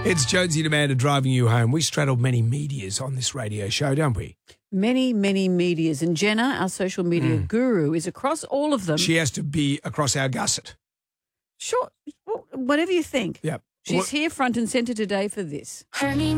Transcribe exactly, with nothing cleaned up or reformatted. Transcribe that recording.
It's Jonesy and Amanda driving you home. We straddle many medias on this radio show, don't we? Many, many medias. And Jenna, our social media mm. guru, is across all of them. She has to be across our gusset. Sure. Well, whatever you think. Yep. She's what? here front and centre today for this.